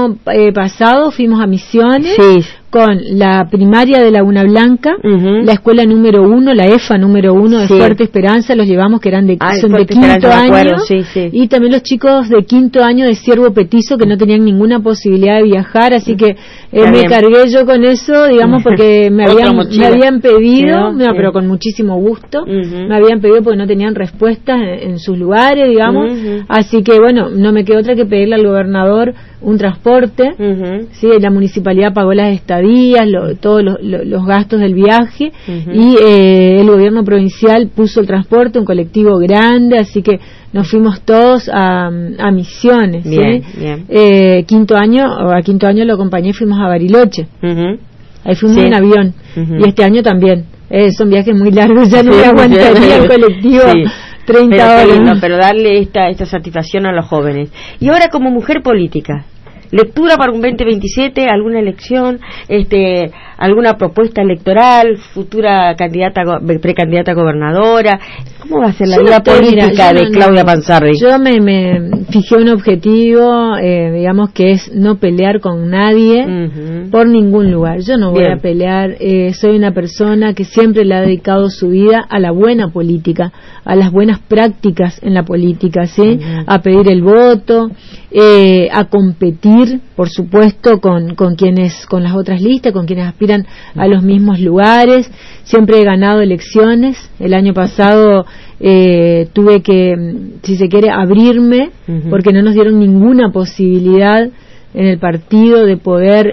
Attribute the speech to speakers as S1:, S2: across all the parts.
S1: año pasado fuimos a Misiones,
S2: Sí.
S1: con la primaria de Laguna Blanca, la escuela número 1, la EFA número 1 de
S2: Sí.
S1: Fuerte Esperanza, los llevamos, que eran son de
S2: Fuerte
S1: quinto
S2: Esperanza, me
S1: año,
S2: acuerdo, sí, sí.
S1: y también los chicos de quinto año de Ciervo Petizo, que no tenían ninguna posibilidad de viajar, así que
S2: Está
S1: me
S2: bien.
S1: cargué yo con eso, digamos, porque me
S2: Otra
S1: habían
S2: mochila.
S1: pedido,
S2: Sí.
S1: pero con muchísimo gusto,
S2: Ujú.
S1: me habían pedido porque no tenían respuestas en sus lugares, digamos,
S2: Ujú.
S1: así que bueno, no me quedó otra que pedirle al gobernador un transporte.
S2: Ujú.
S1: Sí, la municipalidad pagó las estadías, todos los gastos del viaje,
S2: Ujú.
S1: y el gobierno provincial puso el transporte, un colectivo grande, así que nos fuimos todos a Misiones.
S2: Bien,
S1: ¿sí?
S2: bien.
S1: Quinto año lo acompañé, fuimos a Bariloche,
S2: Ujú.
S1: ahí fuimos
S2: Sí.
S1: en avión,
S2: Ujú.
S1: y este año también. Son viajes muy largos, ya no me
S2: Sí,
S1: aguantaría el colectivo.
S2: Sí.
S1: 30
S2: Pero qué
S1: horas.
S2: lindo, pero darle esta satisfacción a los jóvenes. Y ahora, como mujer política, lectura para un 2027, alguna elección, alguna propuesta electoral, futura precandidata a gobernadora. ¿Cómo va a ser la
S1: Yo
S2: vida
S1: no estoy,
S2: política
S1: mira, yo
S2: de Claudia Pansardi?
S1: Yo me fijé un objetivo, digamos, que es no pelear con nadie
S2: Ujú.
S1: por ningún lugar. Yo no voy
S2: Bien.
S1: a pelear, soy una persona que siempre le ha dedicado su vida a la buena política, a las buenas prácticas en la política, ¿sí?
S2: Ujú.
S1: A pedir el voto, a competir, por supuesto, con las otras listas, con quienes aspiran a los mismos lugares. Siempre he ganado elecciones. El año pasado tuve que, si se quiere, abrirme,
S2: Ujú.
S1: porque no nos dieron ninguna posibilidad en el partido de poder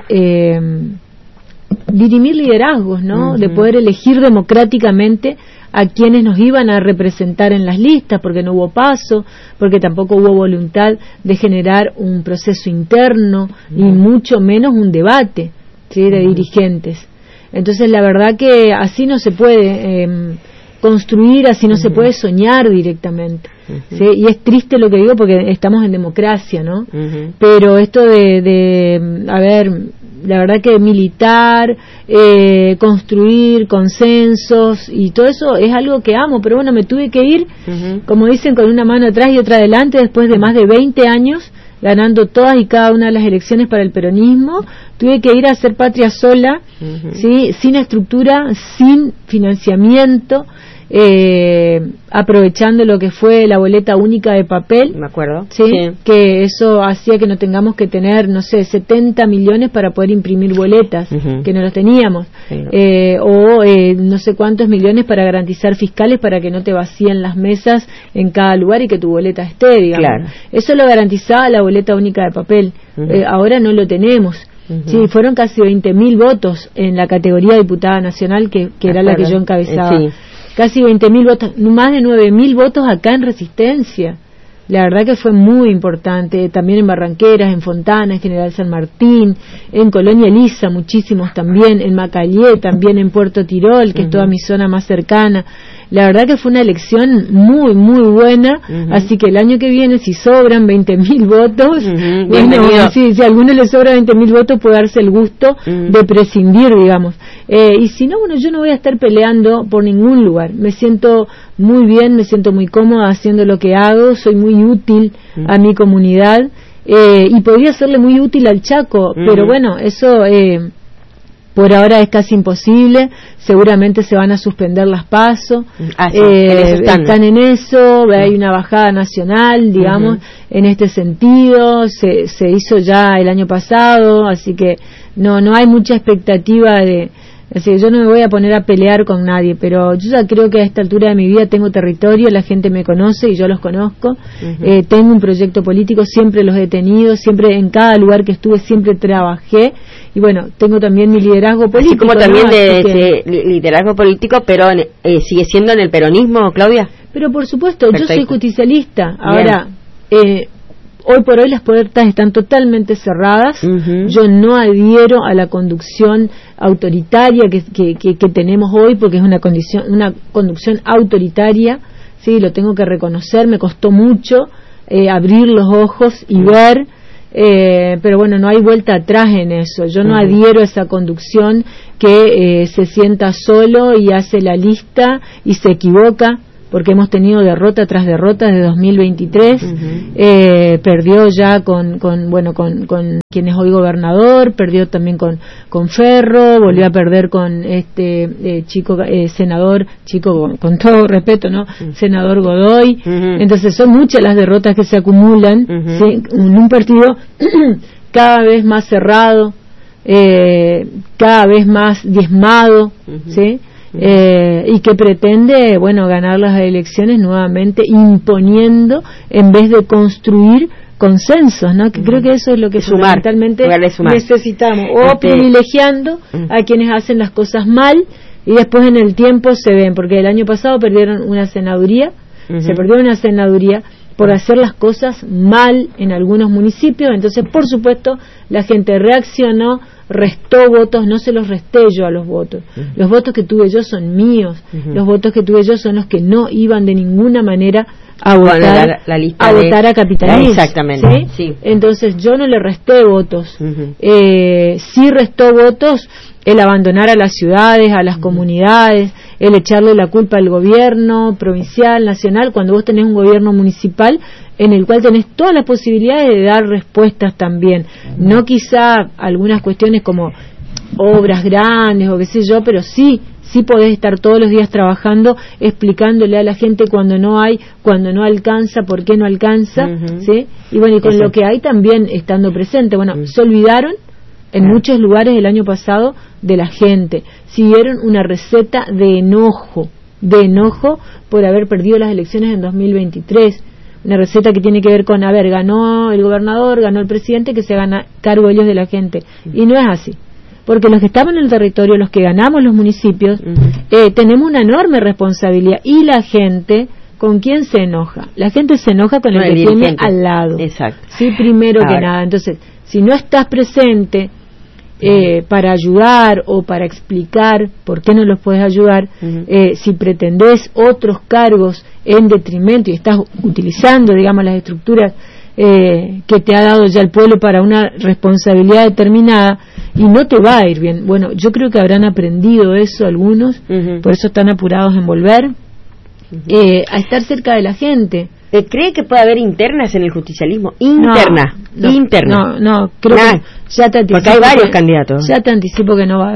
S1: dirimir liderazgos, ¿no?
S2: Ujú.
S1: De poder elegir democráticamente a quienes nos iban a representar en las listas, porque no hubo paso, porque tampoco hubo voluntad de generar un proceso interno, y mucho menos un debate, ¿sí? De dirigentes. Entonces, la verdad que así no se puede construir, así no se puede soñar directamente. ¿Sí? Y es triste lo que digo, porque estamos en democracia, ¿no?
S2: Ujú.
S1: Pero esto a ver, la verdad que militar, construir consensos y todo eso es algo que amo, pero bueno, me tuve que ir,
S2: Ujú.
S1: como dicen, con una mano atrás y otra adelante, después de más de 20 años ganando todas y cada una de las elecciones para el peronismo. Tuve que ir a hacer patria sola,
S2: Ujú.
S1: ¿sí? Sin estructura, sin financiamiento, aprovechando lo que fue la boleta única de papel.
S2: Me acuerdo.
S1: ¿Sí? Que eso hacía que no tengamos que tener, no sé, 70 millones para poder imprimir boletas,
S2: Ujú.
S1: que no los teníamos,
S2: Sí.
S1: no sé cuántos millones para garantizar fiscales para que no te vacíen las mesas en cada lugar y que tu boleta esté, digamos.
S2: Claro.
S1: Eso lo garantizaba la boleta única de papel.
S2: Ujú.
S1: Ahora no lo tenemos.
S2: Ujú.
S1: Sí, fueron casi 20.000 votos en la categoría diputada nacional, que era la que yo encabezaba.
S2: Sí.
S1: Casi 20.000 votos, más de 9.000 votos acá en Resistencia. La verdad que fue muy importante, también en Barranqueras, en Fontana, en General San Martín, en Colonia Elisa, muchísimos también, en Macalié, también en Puerto Tirol, que es toda mi zona más cercana. La verdad que fue una elección muy, muy buena, así que el año que viene, si sobran 20.000 votos, bueno, si a alguno le sobra 20.000 votos, puede darse el gusto de prescindir, digamos. Y si no, bueno, yo no voy a estar peleando por ningún lugar. Me siento muy bien, me siento muy cómoda haciendo lo que hago, soy muy útil a mi comunidad, y podría serle muy útil al Chaco, pero bueno, eso por ahora es casi imposible. Seguramente se van a suspender las PASO. Están en eso. Hay una bajada nacional, digamos, en este sentido. Se hizo ya el año pasado, así que no hay mucha expectativa de... Así que yo no me voy a poner a pelear con nadie, pero yo ya creo que a esta altura de mi vida tengo territorio, la gente me conoce y yo los conozco. Tengo un proyecto político, siempre los he tenido, siempre en cada lugar que estuve siempre trabajé, y bueno, tengo también mi liderazgo político.
S2: Así como también
S1: ¿no?
S2: liderazgo político, pero sigue siendo en el peronismo, Claudia.
S1: Pero por supuesto,
S2: Perfecto.
S1: Yo soy justicialista. Ahora, hoy por hoy las puertas están totalmente cerradas. Yo no adhiero a la conducción autoritaria que tenemos hoy, porque es una conducción autoritaria, sí, lo tengo que reconocer. Me costó mucho abrir los ojos y ver, pero bueno, no hay vuelta atrás en eso. Yo no adhiero a esa conducción que se sienta solo y hace la lista y se equivoca porque hemos tenido derrota tras derrota desde 2023. Perdió ya con quien es hoy gobernador, perdió también con Ferro, volvió a perder con senador con todo respeto, ¿no? Senador Godoy. Entonces son muchas las derrotas que se acumulan, ¿sí? En un partido cada vez más cerrado, cada vez más diezmado, ¿sí? Y que pretende, ganar las elecciones nuevamente imponiendo en vez de construir consensos, ¿no? Que creo que eso es lo que fundamentalmente necesitamos, o privilegiando a quienes hacen las cosas mal y después en el tiempo se ven, porque el año pasado perdieron una senaduría, se perdió una senaduría por hacer las cosas mal en algunos municipios. Entonces, por supuesto, la gente reaccionó, restó votos. No se los resté yo a los votos. Los votos que tuve yo son míos. Los votos que tuve yo son los que no iban de ninguna manera a votar a Capitanich.
S2: Exactamente.
S1: ¿Sí? Entonces, yo no le resté votos. Sí restó votos el abandonar a las ciudades, a las comunidades, el echarle la culpa al gobierno provincial, nacional, cuando vos tenés un gobierno municipal en el cual tenés todas las posibilidades de dar respuestas también. No quizá algunas cuestiones como obras grandes o qué sé yo, pero sí podés estar todos los días trabajando, explicándole a la gente cuando no hay, cuando no alcanza, por qué no alcanza, ¿sí? Y con lo que hay también estando presente. Se olvidaron en muchos lugares el año pasado de la gente, siguieron una receta de enojo por haber perdido las elecciones en 2023, una receta que tiene que ver con, ganó el gobernador, ganó el presidente, que se hagan cargo ellos de la gente, y no es así, porque los que estamos en el territorio, los que ganamos los municipios, tenemos una enorme responsabilidad, y la gente, ¿con quién se enoja? La gente se enoja con el que tiene al lado.
S2: Exacto.
S1: Sí, primero que nada. Entonces, si no estás presente para ayudar o para explicar por qué no los puedes ayudar, si pretendés otros cargos en detrimento y estás utilizando, las estructuras que te ha dado ya el pueblo para una responsabilidad determinada, y no te va a ir bien. Yo creo que habrán aprendido eso algunos, por eso están apurados en volver a estar cerca de la gente.
S2: ¿Cree que puede haber internas en el justicialismo? Interna.
S1: No, creo que ya te anticipo,
S2: porque hay varios candidatos.
S1: Ya te anticipo que no va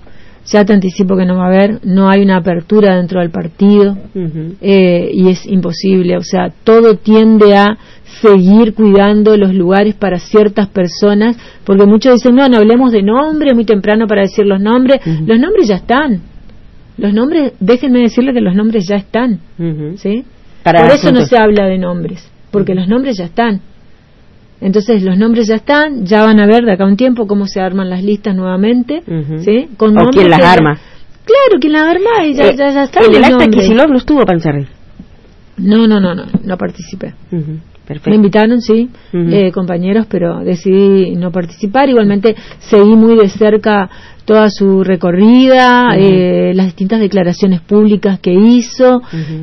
S1: a haber, no hay una apertura dentro del partido, y es imposible, todo tiende a seguir cuidando los lugares para ciertas personas, porque muchos dicen, no hablemos de nombres, muy temprano para decir los nombres. Los nombres ya están, déjenme decirle que los nombres ya están, ¿sí? Por eso no se habla de nombres, porque los nombres ya están. Entonces los nombres ya están, ya van a ver de acá a un tiempo cómo se arman las listas nuevamente, ¿sí? Con
S2: o quién las arma.
S1: Claro, quién las arma, y ya está.
S2: En el acta Kicillof no estuvo Panzerri.
S1: No participé.
S2: Perfecto.
S1: Me invitaron, sí, compañeros, pero decidí no participar. Igualmente seguí muy de cerca toda su recorrida, las distintas declaraciones públicas que hizo.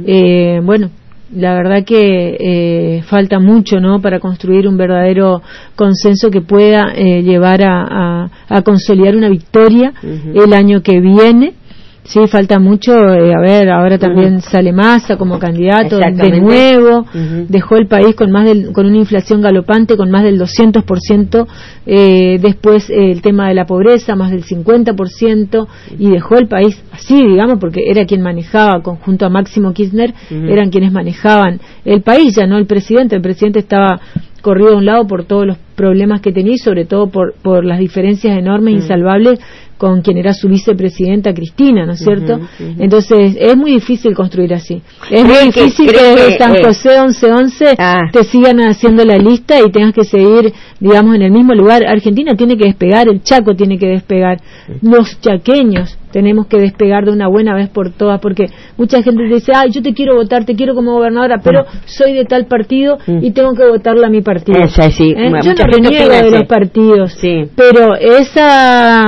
S1: La verdad que falta mucho, ¿no?, para construir un verdadero consenso que pueda llevar a consolidar una victoria el año que viene. Sí, falta mucho. Ahora también sale Massa como candidato de nuevo. Dejó el país con una inflación galopante, con más del 200%. Después el tema de la pobreza, más del 50%. Y dejó el país así, porque era quien manejaba, junto a Máximo Kirchner, eran quienes manejaban el país, ya no el presidente. El presidente estaba corrido a un lado por todos los problemas que tenía y sobre todo por las diferencias enormes, insalvables, con quien era su vicepresidenta Cristina, ¿no es cierto? Entonces es muy difícil construir así. Es muy difícil que San José 1111 te sigan haciendo la lista y tengas que seguir, en el mismo lugar. Argentina tiene que despegar, el Chaco tiene que despegar, los chaqueños tenemos que despegar de una buena vez por todas, porque mucha gente dice, yo te quiero votar, te quiero como gobernadora, pero soy de tal partido y tengo que votarle a mi partido. Yo no reniego de los partidos, pero esa,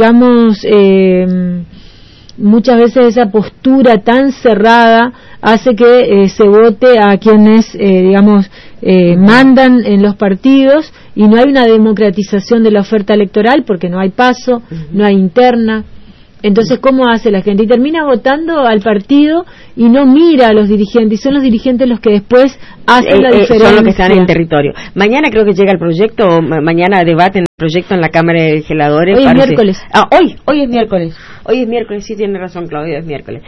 S1: muchas veces esa postura tan cerrada hace que se vote a quienes, mandan en los partidos, y no hay una democratización de la oferta electoral, porque no hay paso, no hay interna. Entonces, ¿cómo hace la gente? Y termina votando al partido y no mira a los dirigentes. Y son los dirigentes los que después hacen la diferencia.
S2: Son los que están en territorio. Mañana creo que llega el proyecto, mañana debaten el proyecto en la Cámara de Legisladores.
S1: Hoy es miércoles.
S2: Hoy es miércoles. Hoy es miércoles, sí tiene razón Claudia, es miércoles.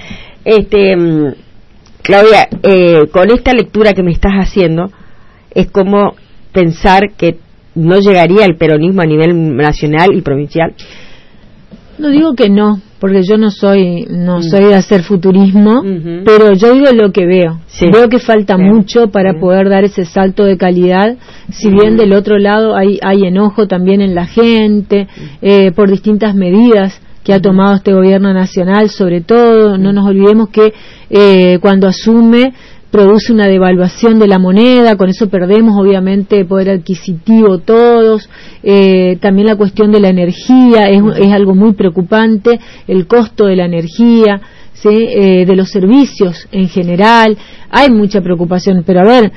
S2: Claudia, con esta lectura que me estás haciendo, es como pensar que no llegaría el peronismo a nivel nacional y provincial.
S1: No digo que no, porque yo no soy de hacer futurismo, pero yo digo lo que veo. Sí. Veo que falta mucho para poder dar ese salto de calidad, si bien del otro lado hay enojo también en la gente, por distintas medidas que ha tomado este gobierno nacional, sobre todo. No nos olvidemos que cuando asume produce una devaluación de la moneda, con eso perdemos obviamente poder adquisitivo todos, también la cuestión de la energía es algo muy preocupante, el costo de la energía, ¿sí? De los servicios en general, hay mucha preocupación, pero a ver,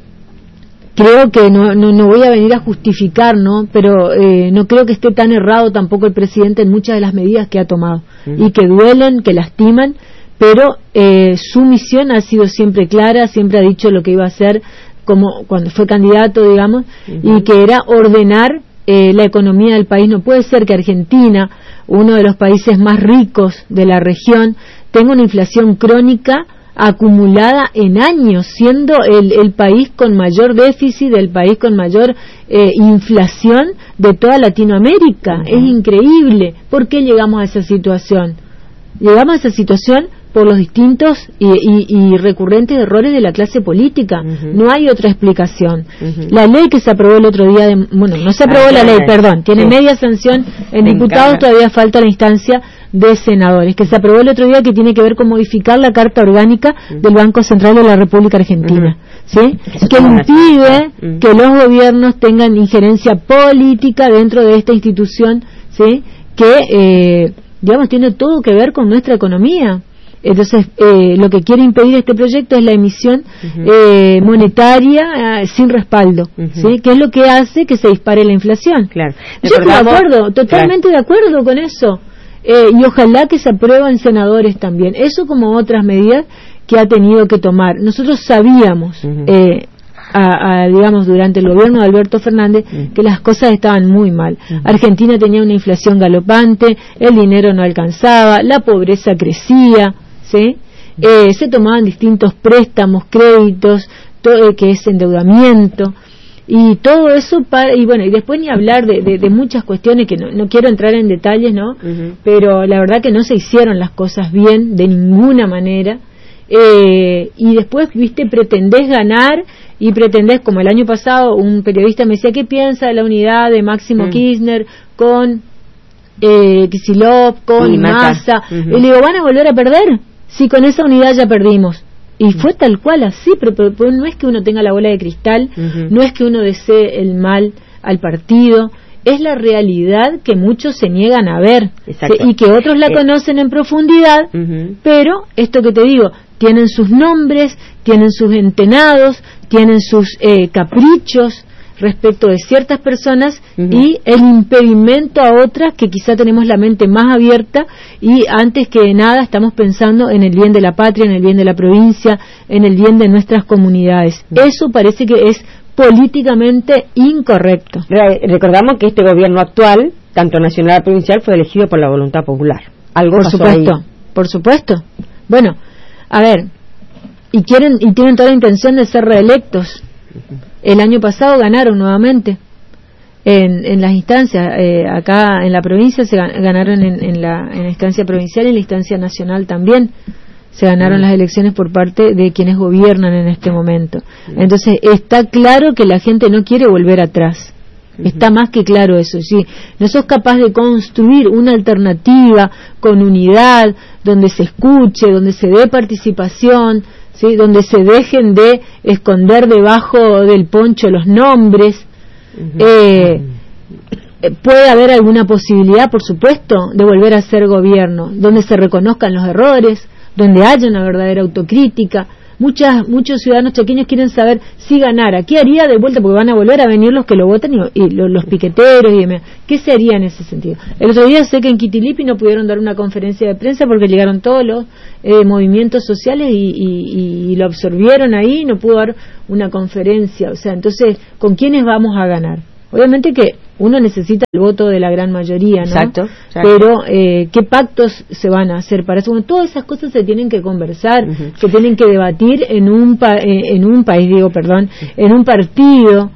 S1: creo que no voy a venir a justificar, ¿no? Pero no creo que esté tan errado tampoco el presidente en muchas de las medidas que ha tomado, y que duelen, que lastiman, pero su misión ha sido siempre clara, siempre ha dicho lo que iba a hacer como cuando fue candidato, digamos, y que era ordenar la economía del país. No puede ser que Argentina, uno de los países más ricos de la región, tenga una inflación crónica acumulada en años, siendo el país con mayor déficit, el país con mayor inflación de toda Latinoamérica. Es increíble. ¿Por qué llegamos a esa situación? Llegamos a esa situación por los distintos y recurrentes errores de la clase política. No hay otra explicación. La ley que se aprobó el otro día, no se aprobó la ley, perdón, tiene media sanción en diputados, todavía falta la instancia de senadores, que se aprobó el otro día, que tiene que ver con modificar la Carta Orgánica del Banco Central de la República Argentina, ¿sí? Que impide que los gobiernos tengan injerencia política dentro de esta institución, ¿sí? Que, digamos, tiene todo que ver con nuestra economía. Entonces, lo que quiere impedir este proyecto es la emisión monetaria sin respaldo, ¿sí? Que es lo que hace que se dispare la inflación.
S2: Claro.
S1: Yo estoy de acuerdo, totalmente de acuerdo con eso. Y ojalá que se aprueben senadores también. Eso como otras medidas que ha tenido que tomar. Nosotros sabíamos, digamos, durante el gobierno de Alberto Fernández, que las cosas estaban muy mal. Argentina tenía una inflación galopante, el dinero no alcanzaba, la pobreza crecía, ¿sí? Se tomaban distintos préstamos, créditos, todo que es endeudamiento, y todo eso y después ni hablar de muchas cuestiones que no quiero entrar en detalles, ¿no? Pero la verdad que no se hicieron las cosas bien de ninguna manera, y después, viste, pretendés ganar y pretendés, como el año pasado un periodista me decía, ¿qué piensa de la unidad de Máximo Kirchner con Kicillof, con Massa? Y le digo, ¿van a volver a perder? Sí, con esa unidad ya perdimos. Y fue tal cual así, pero no es que uno tenga la bola de cristal, no es que uno desee el mal al partido, es la realidad que muchos se niegan a ver, y que otros la conocen en profundidad, pero esto que te digo, tienen sus nombres, tienen sus entenados, tienen sus caprichos respecto de ciertas personas y el impedimento a otras que quizá tenemos la mente más abierta y antes que nada estamos pensando en el bien de la patria, en el bien de la provincia, en el bien de nuestras comunidades. Eso parece que es políticamente incorrecto.
S2: Recordamos que este gobierno actual, tanto nacional como provincial, fue elegido por la voluntad popular. Algo
S1: por supuesto, ahí. Por supuesto. Bueno, a ver, y tienen toda la intención de ser reelectos. El año pasado ganaron nuevamente en las instancias, acá en la provincia se ganaron en la instancia provincial y en la instancia nacional también se ganaron las elecciones por parte de quienes gobiernan en este momento. Entonces está claro que la gente no quiere volver atrás, está más que claro eso. Si no sos capaz de construir una alternativa con unidad, donde se escuche, donde se dé participación, ¿sí? Donde se dejen de esconder debajo del poncho los nombres, puede haber alguna posibilidad, por supuesto, de volver a ser gobierno, donde se reconozcan los errores, donde haya una verdadera autocrítica, muchos ciudadanos chaqueños quieren saber si ganara, ¿qué haría de vuelta? Porque van a volver a venir los que lo votan y los piqueteros y demás. ¿Qué se haría en ese sentido? El otro día sé que en Quitilipi no pudieron dar una conferencia de prensa porque llegaron todos los movimientos sociales y lo absorbieron ahí, no pudo dar una conferencia. O sea, entonces, ¿con quiénes vamos a ganar? Obviamente que uno necesita el voto de la gran mayoría, ¿no?
S2: Exacto.
S1: Pero, ¿qué pactos se van a hacer para eso? Bueno, todas esas cosas se tienen que conversar, se tienen que debatir en un partido,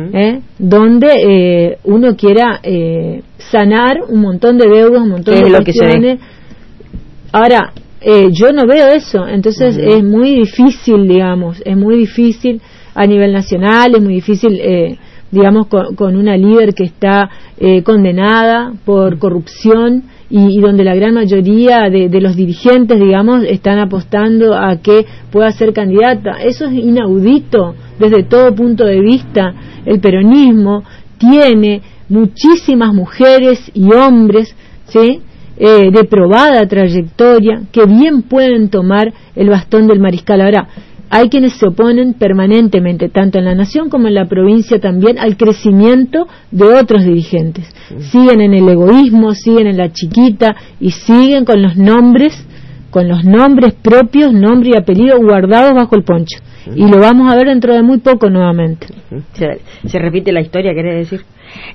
S1: donde uno quiera sanar un montón de deudas, un montón de cuestiones. Ahora, yo no veo eso, entonces es muy difícil, digamos, es muy difícil a nivel nacional, es muy difícil digamos, con una líder que está condenada por corrupción y donde la gran mayoría de los dirigentes, digamos, están apostando a que pueda ser candidata. Eso es inaudito desde todo punto de vista. El peronismo tiene muchísimas mujeres y hombres, ¿sí?, de probada trayectoria, que bien pueden tomar el bastón del mariscal. Ahora, hay quienes se oponen permanentemente, tanto en la nación como en la provincia también, al crecimiento de otros dirigentes. Siguen en el egoísmo, siguen en la chiquita y siguen con los nombres propios, nombre y apellido guardados bajo el poncho. Y lo vamos a ver dentro de muy poco nuevamente.
S2: Se repite la historia, ¿querés decir?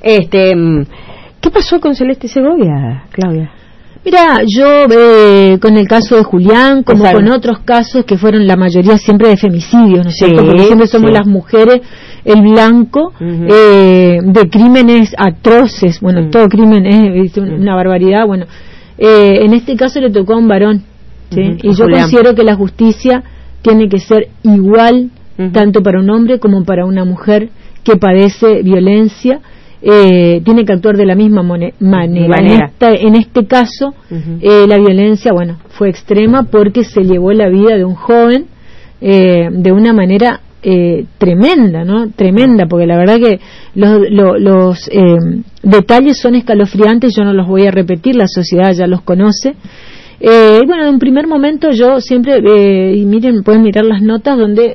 S2: ¿Qué pasó con Celeste Segovia, Claudia?
S1: Mira, yo con el caso de Julián, como con otros casos que fueron la mayoría siempre de femicidios, ¿no es cierto? Porque siempre somos las mujeres el blanco de crímenes atroces. Bueno, todo crimen es una barbaridad. Bueno, en este caso le tocó a un varón, ¿sí? Y yo considero que la justicia tiene que ser igual tanto para un hombre como para una mujer que padece violencia. Tiene que actuar de la misma manera. En este caso, la violencia, bueno, fue extrema porque se llevó la vida de un joven de una manera tremenda, ¿no? Tremenda, porque la verdad que los detalles son escalofriantes, yo no los voy a repetir, la sociedad ya los conoce. Bueno, en un primer momento yo siempre, y miren, pueden mirar las notas donde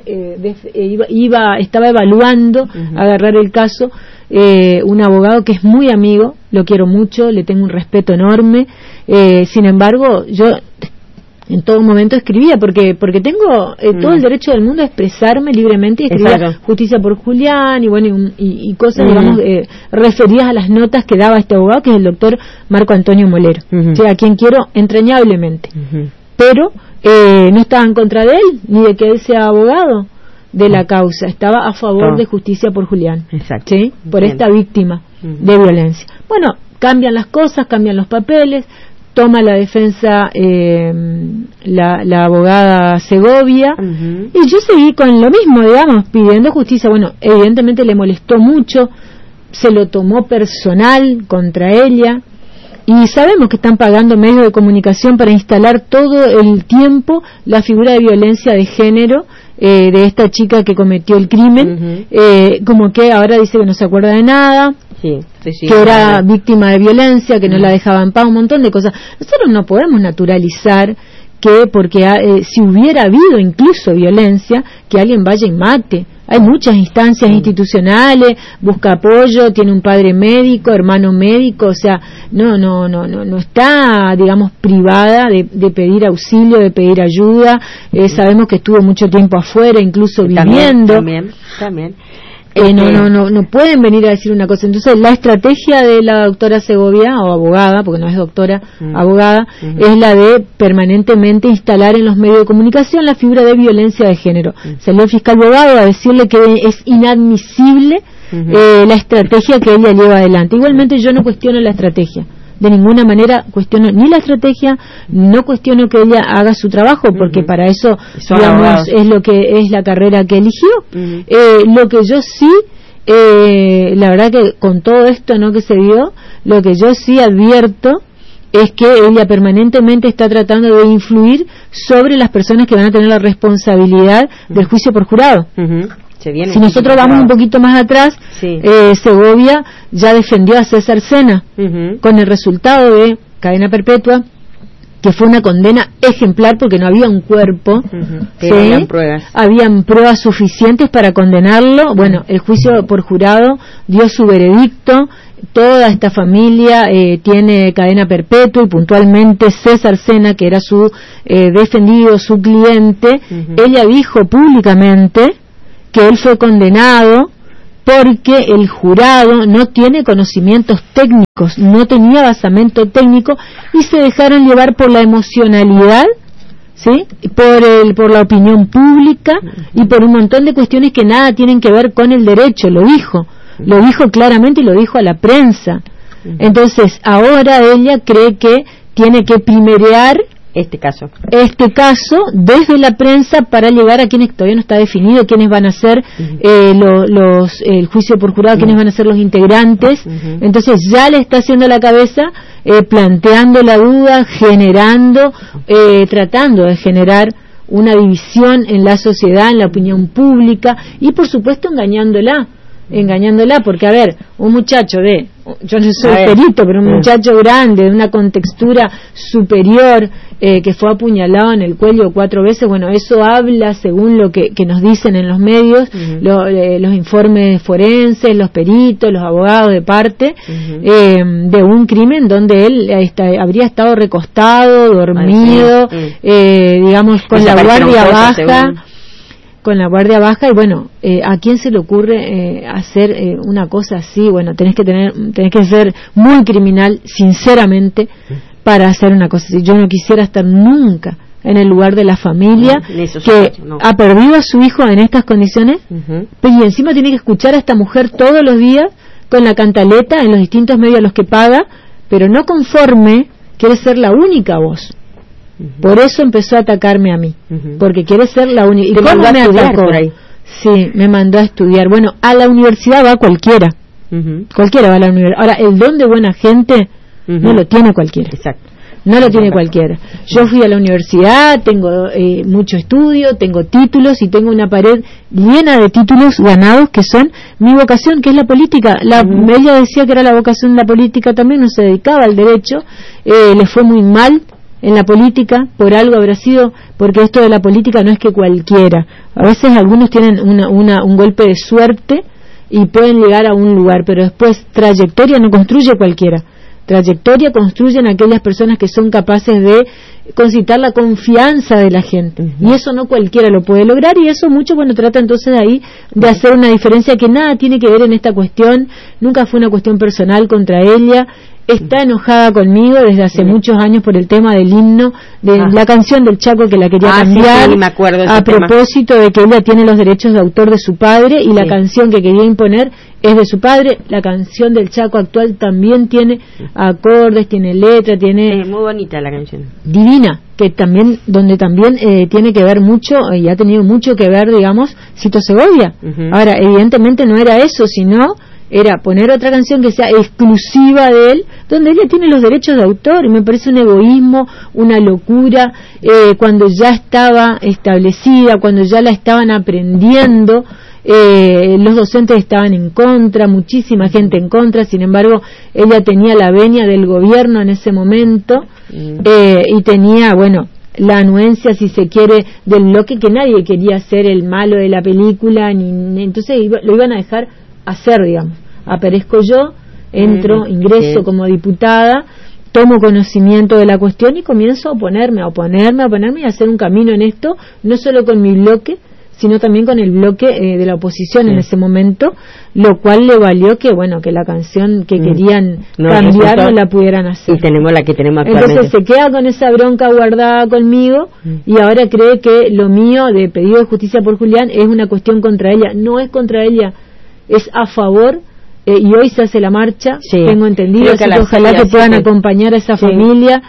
S1: estaba evaluando agarrar el caso un abogado que es muy amigo, lo quiero mucho, le tengo un respeto enorme, sin embargo yo en todo momento escribía porque tengo todo el derecho del mundo a expresarme libremente, y escribía justicia por Julián y bueno y cosas digamos referidas a las notas que daba este abogado, que es el doctor Marco Antonio Molero, a quien quiero entrañablemente, pero no estaba en contra de él ni de que él sea abogado de la causa, estaba a favor de justicia por Julián, ¿sí?, por esta víctima de violencia. Bueno, cambian las cosas, cambian los papeles, toma la defensa la abogada Segovia, y yo seguí con lo mismo, digamos, pidiendo justicia. Bueno, evidentemente le molestó mucho, se lo tomó personal contra ella, y sabemos que están pagando medios de comunicación para instalar todo el tiempo la figura de violencia de género de esta chica que cometió el crimen, como que ahora dice que no se acuerda de nada, que era víctima de violencia, que no la dejaba en paz, un montón de cosas. Nosotros no podemos naturalizar que porque si hubiera habido incluso violencia, que alguien vaya y mate. Hay muchas instancias institucionales, busca apoyo, tiene un padre médico, hermano médico, o sea, no está, digamos, privada de pedir auxilio, de pedir ayuda. Sabemos que estuvo mucho tiempo afuera, incluso viviendo.
S2: También.
S1: No pueden venir a decir una cosa. Entonces la estrategia de la doctora Segovia, o abogada, porque no es doctora, abogada, es la de permanentemente instalar en los medios de comunicación la figura de violencia de género. Salió el fiscal Bogado a decirle que es inadmisible la estrategia que ella lleva adelante. Igualmente yo no cuestiono la estrategia, de ninguna manera cuestiono ni la estrategia, no cuestiono que ella haga su trabajo, porque para eso, digamos, es lo que es la carrera que eligió. Lo que yo sí, la verdad que con todo esto no que se dio, lo que yo sí advierto es que ella permanentemente está tratando de influir sobre las personas que van a tener la responsabilidad del juicio por jurado. Si nosotros vamos un poquito más atrás, Segovia ya defendió a César Sena con el resultado de cadena perpetua, que fue una condena ejemplar porque no había un cuerpo, ¿sí? Habían pruebas suficientes para condenarlo. Bueno, el juicio por jurado dio su veredicto. Toda esta familia tiene cadena perpetua, y puntualmente César Sena, que era su defendido, su cliente, ella dijo públicamente que él fue condenado porque el jurado no tiene conocimientos técnicos, no tenía basamento técnico, y se dejaron llevar por la emocionalidad, ¿sí? Por la opinión pública y por un montón de cuestiones que nada tienen que ver con el derecho. Lo dijo claramente y lo dijo a la prensa. Entonces ahora ella cree que tiene que primerear este caso desde la prensa para llegar a quienes todavía no está definido quiénes van a ser el juicio por jurado, quiénes van a ser los integrantes. Entonces ya le está haciendo la cabeza, planteando la duda, tratando de generar una división en la sociedad, en la opinión pública, y por supuesto engañándola, porque a ver, un muchacho yo no soy perito, pero un muchacho grande, de una contextura superior, que fue apuñalado en el cuello 4 veces, bueno, eso habla, según lo que nos dicen en los medios, los informes forenses, los peritos, los abogados de parte, de un crimen donde él habría estado recostado, dormido, digamos, con la guardia baja. Con la guardia baja, y bueno, ¿a quién se le ocurre hacer una cosa así? Bueno, tenés que ser muy criminal, sinceramente, para hacer una cosa así. Yo no quisiera estar nunca en el lugar de la familia que ha perdido a su hijo en estas condiciones, y encima tiene que escuchar a esta mujer todos los días con la cantaleta en los distintos medios a los que paga, pero no conforme, quiere ser la única voz. Por eso empezó a atacarme a mí, porque quiere ser la única. ¿Y cómo me atacó? Sí, me mandó a estudiar. Bueno, a la universidad va cualquiera. Cualquiera va a la universidad. Ahora, el don de buena gente no lo tiene cualquiera. Exacto. No lo tiene cualquiera. Yo fui a la universidad, tengo mucho estudio, tengo títulos, y tengo una pared llena de títulos ganados que son mi vocación, que es la política. Ella decía que era la vocación de la política también, no se dedicaba al derecho, le fue muy mal en la política, por algo habrá sido, porque esto de la política no es que cualquiera. A veces algunos tienen un golpe de suerte y pueden llegar a un lugar, pero después trayectoria no construye cualquiera. Trayectoria construyen aquellas personas que son capaces de concitar la confianza de la gente, y eso no cualquiera lo puede lograr, y eso mucho, bueno, trata entonces de ahí de hacer una diferencia que nada tiene que ver en esta cuestión. Nunca fue una cuestión personal contra ella. Está enojada conmigo desde hace muchos años por el tema del himno, de la canción del Chaco, que la quería cambiar, me acuerdo a propósito de que ella tiene los derechos de autor de su padre, y la canción que quería imponer es de su padre. La canción del Chaco actual también tiene acordes, tiene letra, tiene...
S2: muy bonita la canción.
S1: Divina, que también, donde también tiene que ver mucho, y ha tenido mucho que ver, digamos, Cito Segovia. Ahora, evidentemente no era eso, sino... era poner otra canción que sea exclusiva de él, donde ella tiene los derechos de autor, y me parece un egoísmo, una locura, cuando ya estaba establecida, cuando ya la estaban aprendiendo, los docentes estaban en contra, muchísima gente en contra. Sin embargo, ella tenía la venia del gobierno en ese momento, y tenía, bueno, la anuencia, si se quiere, del bloque, que nadie quería ser el malo de la película, entonces lo iban a dejar hacer, digamos. Aparezco yo, ingreso como diputada, tomo conocimiento de la cuestión y comienzo a oponerme y a hacer un camino en esto, no solo con mi bloque, sino también con el bloque de la oposición en ese momento, lo cual le valió que, bueno, que la canción que querían cambiar no la pudieran hacer.
S2: Y tenemos la que tenemos actualmente.
S1: Entonces se queda con esa bronca guardada conmigo, y ahora cree que lo mío de pedido de justicia por Julián es una cuestión contra ella. No es contra ella, es a favor, y hoy se hace la marcha, tengo entendido, así que ojalá que puedan acompañar a esa familia.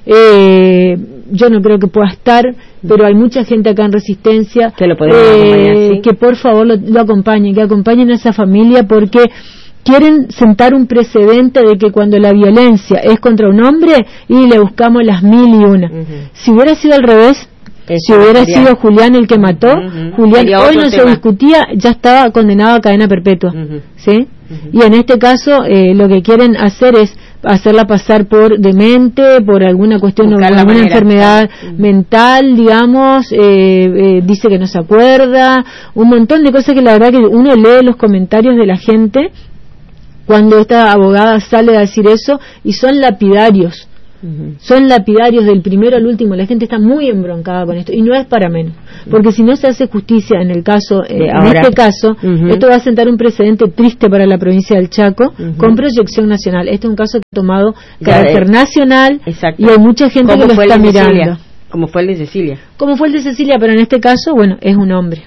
S1: Yo no creo que pueda estar, pero hay mucha gente acá en Resistencia que por favor lo acompañen, que acompañen a esa familia, porque quieren sentar un precedente de que cuando la violencia es contra un hombre y le buscamos las 1000 y una. Si hubiera sido al revés, Si hubiera sido Julián el que mató, Julián hoy no se discutía, ya estaba condenado a cadena perpetua, ¿sí? Y en este caso lo que quieren hacer es hacerla pasar por demente, por alguna cuestión, alguna enfermedad mental, digamos, dice que no se acuerda, un montón de cosas que la verdad que uno lee los comentarios de la gente cuando esta abogada sale a decir eso, y son lapidarios. Son lapidarios del primero al último. La gente está muy embroncada con esto y no es para menos, porque si no se hace justicia en el caso, en este caso, esto va a sentar un precedente triste para la provincia del Chaco, con proyección nacional. Este es un caso que ha tomado carácter nacional, y hay mucha gente que lo está mirando.
S2: Como fue el de Cecilia.
S1: Como fue el de Cecilia, pero en este caso, bueno, es un hombre.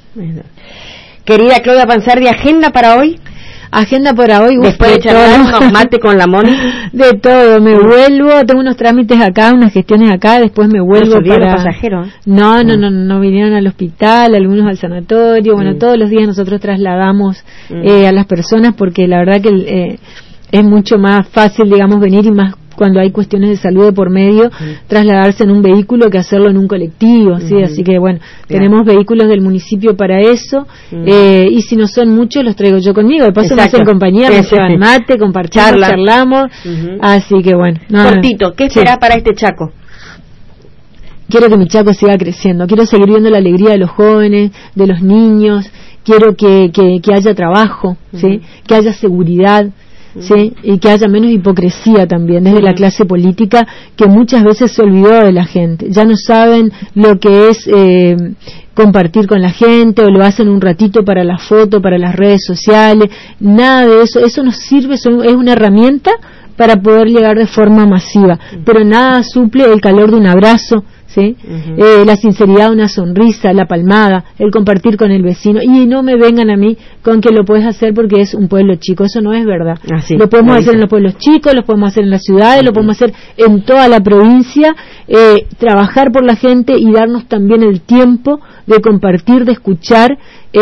S2: Querida Claudia Panzardi, ¿agenda para hoy?
S1: Agenda para hoy.
S2: Después de charlar unos mate con la Moni.
S1: De todo, me vuelvo, tengo unos trámites acá, unas gestiones acá, después me vuelvo para...
S2: pasajeros?
S1: No, vinieron al hospital, algunos al sanatorio, bueno, todos los días nosotros trasladamos a las personas, porque la verdad que es mucho más fácil, digamos, venir, y más cuando hay cuestiones de salud de por medio, trasladarse en un vehículo que hacerlo en un colectivo, ¿sí? Así que bueno, tenemos vehículos del municipio para eso, y si no son muchos los traigo yo conmigo, de paso me hacen compañía, me llevan mate, compartimos, charlamos, así que bueno.
S2: Cortito, ¿qué esperás para este Chaco?
S1: Quiero que mi Chaco siga creciendo, quiero seguir viendo la alegría de los jóvenes, de los niños, quiero que haya trabajo, ¿sí? Que haya seguridad, ¿sí? Y que haya menos hipocresía también desde la clase política, que muchas veces se olvidó de la gente, ya no saben lo que es compartir con la gente, o lo hacen un ratito para la foto, para las redes sociales, nada de eso nos sirve, es una herramienta para poder llegar de forma masiva, pero nada suple el calor de un abrazo, ¿sí? La sinceridad de una sonrisa, la palmada, el compartir con el vecino, y no me vengan a mí con que lo puedes hacer porque es un pueblo chico, eso no es verdad. Lo podemos hacer en los pueblos chicos, lo podemos hacer en las ciudades, lo podemos hacer en toda la provincia, trabajar por la gente y darnos también el tiempo de compartir, de escuchar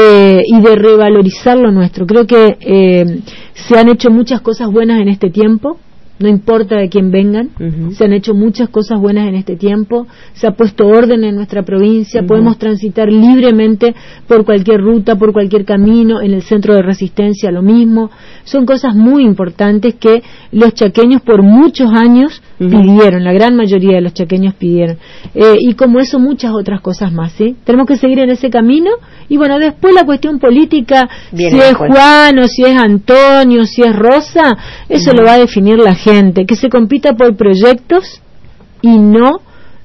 S1: y de revalorizar lo nuestro. Creo que se han hecho muchas cosas buenas en este tiempo, no importa de quién vengan, se han hecho muchas cosas buenas en este tiempo, se ha puesto orden en nuestra provincia, podemos transitar libremente por cualquier ruta, por cualquier camino, en el centro de Resistencia lo mismo, son cosas muy importantes que los chaqueños por muchos años pidieron, la gran mayoría de los chaqueños pidieron, y como eso muchas otras cosas más, ¿sí? Tenemos que seguir en ese camino, y bueno, después la cuestión política, si es Juan o si es Antonio, si es Rosa, eso lo va a definir la gente, que se compita por proyectos y no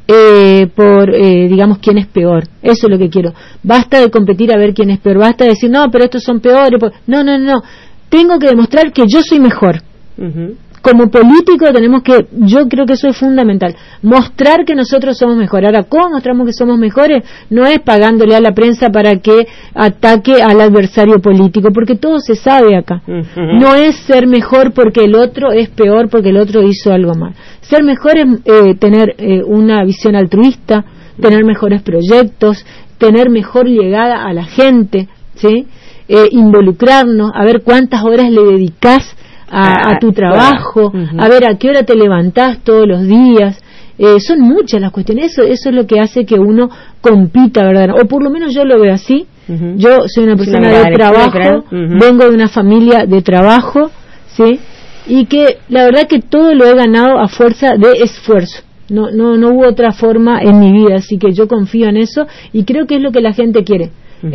S1: por, digamos, quién es peor. Eso es lo que quiero. Basta de competir a ver quién es peor, basta de decir, no, pero estos son peores. No, tengo que demostrar que yo soy mejor. Como político tenemos que, yo creo que eso es fundamental, mostrar que nosotros somos mejores. Ahora, ¿cómo mostramos que somos mejores? No es pagándole a la prensa para que ataque al adversario político, porque todo se sabe acá. No es ser mejor porque el otro es peor, porque el otro hizo algo mal. Ser mejor es tener una visión altruista, tener mejores proyectos, tener mejor llegada a la gente, ¿sí? Involucrarnos, a ver cuántas horas le dedicás a tu trabajo, a ver a qué hora te levantás todos los días. Son muchas las cuestiones, eso es lo que hace que uno compita, ¿verdad? O por lo menos yo lo veo así. Yo soy una persona de trabajo, vengo de una familia de trabajo, ¿sí? Y que la verdad que todo lo he ganado a fuerza de esfuerzo. No hubo otra forma en mi vida, así que yo confío en eso y creo que es lo que la gente quiere.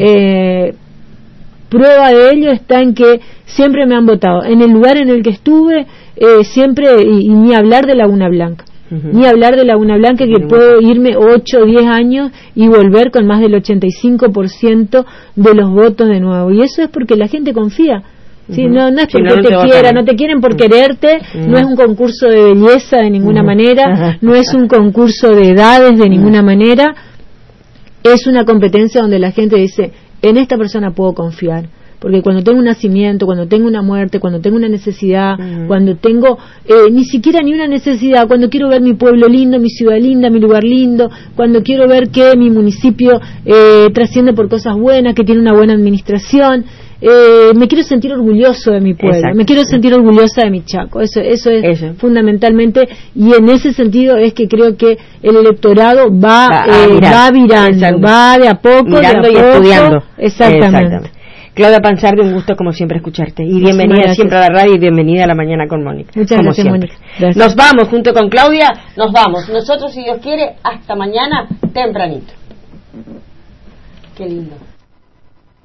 S1: Prueba de ello está en que siempre me han votado en el lugar en el que estuve, siempre, y ni hablar de Laguna Blanca, ni hablar de Laguna Blanca, que puedo irme 8 o 10 años y volver con más del 85% de los votos de nuevo, y eso es porque la gente confía. Sí, no es porque no te quiera, no te quieren por quererte, no es un concurso de belleza de ninguna manera, no es un concurso de edades de ninguna manera, es una competencia donde la gente dice, en esta persona puedo confiar, porque cuando tengo un nacimiento, cuando tengo una muerte, cuando tengo una necesidad, cuando tengo ni siquiera ni una necesidad, cuando quiero ver mi pueblo lindo, mi ciudad linda, mi lugar lindo, cuando quiero ver que mi municipio trasciende por cosas buenas, que tiene una buena administración, me quiero sentir orgulloso de mi pueblo. Exacto. Me quiero sentir orgullosa de mi Chaco. Eso es fundamentalmente, y en ese sentido es que creo que el electorado va virando, va de a poco,
S2: mirando y estudiando.
S1: Exactamente.
S2: Claudia Panzardi, un gusto como siempre escucharte, y bienvenida siempre a la radio y bienvenida a La Mañana con Mónica.
S1: Muchas gracias,
S2: siempre.
S1: Mónica. Gracias.
S2: Nos vamos junto con Claudia, nos vamos. Nosotros, si Dios quiere, hasta mañana tempranito. Qué lindo.